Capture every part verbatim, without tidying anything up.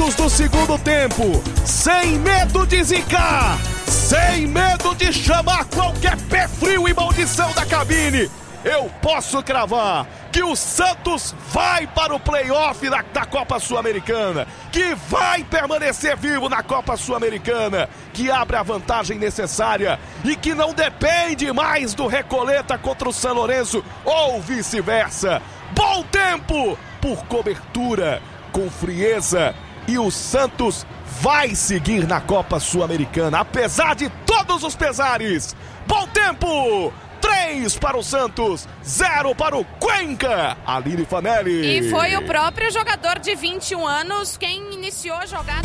minutos do segundo tempo, sem medo de zicar, sem medo de chamar qualquer pé frio e maldição da cabine, eu posso cravar que o Santos vai para o play-off da, da Copa Sul-Americana, que vai permanecer vivo na Copa Sul-Americana, que abre a vantagem necessária e que não depende mais do Recoleta contra o São Lourenço ou vice-versa. Bom tempo por cobertura, com frieza, e o Santos vai seguir na Copa Sul-Americana, apesar de todos os pesares. Bom tempo! três para o Santos, zero para o Cuenca, Aline Fanelli. E foi o próprio jogador de vinte e um anos quem iniciou a jogada.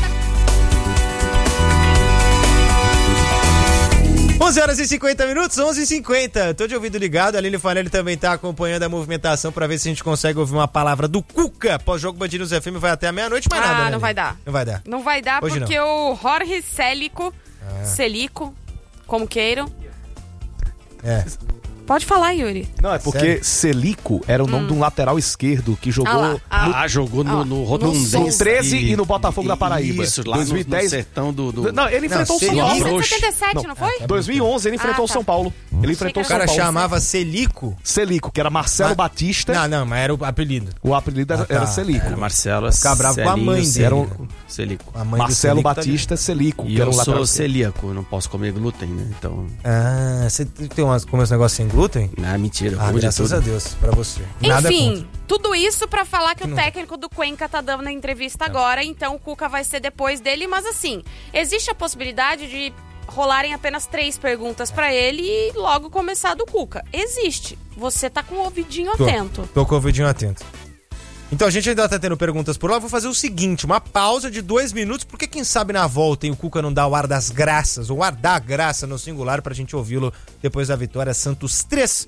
onze horas e cinquenta minutos, onze e cinquenta. Tô de ouvido ligado, a Aline Fanelli também tá acompanhando a movimentação pra ver se a gente consegue ouvir uma palavra do Cuca. Pós-jogo Band News F M vai até a meia-noite, mas ah, nada, né? não vai dar. Não vai dar. Não vai dar Hoje porque não. o Jorge Célico, ah. Celico, como queiram. É. Pode falar, Yuri. Não, é porque Sério? Celico era o nome hum. de um lateral esquerdo que jogou... Ah, ah, no, ah jogou no, no Rotundão. No treze e, e no Botafogo e, da Paraíba. Isso, lá dois mil e dez. No, no sertão do... do... Não, ele enfrentou o São Paulo. mil novecentos e setenta e sete, não, não foi? dois mil e onze ele enfrentou o ah, tá. São Paulo. Ele enfrentou o São Paulo. O cara chamava Celico? Celico, que era Marcelo mas... Batista. Não, não, mas era o apelido. O apelido era, ah, tá. era Celico. Era Marcelo Ficava bravo com a mãe dele. Era um... Celico. A mãe Marcelo Celico Batista tá Celico. E que era eu um sou celíaco, não posso comer glúten, né? Então... Ah, você tem umas, come uns negócios sem glúten? Ah, mentira. Ah, graças a Deus, pra você. Nada Enfim, contra. Tudo isso pra falar que, que o não... técnico do Cuenca tá dando a entrevista é. agora, então o Cuca vai ser depois dele, mas assim, existe a possibilidade de rolarem apenas três perguntas é. pra ele e logo começar do Cuca. Existe. Você tá com o ouvidinho tô, atento. Tô com o ouvidinho atento. Então a gente ainda tá tendo perguntas por lá, vou fazer o seguinte, uma pausa de dois minutos, porque quem sabe na volta hein, o Cuca não dá o ar das graças, ou o ar da graça no singular pra gente ouvi-lo depois da vitória. Santos três,